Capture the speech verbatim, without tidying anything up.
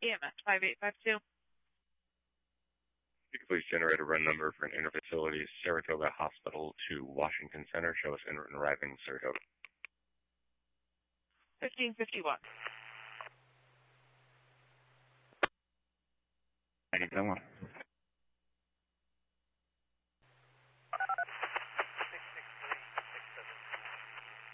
E M S five eight five two. You could please generate a run number for an interfacility Saratoga Hospital to Washington Center. Show us en route and arriving Saratoga. fifteen fifty-one. I can tell one.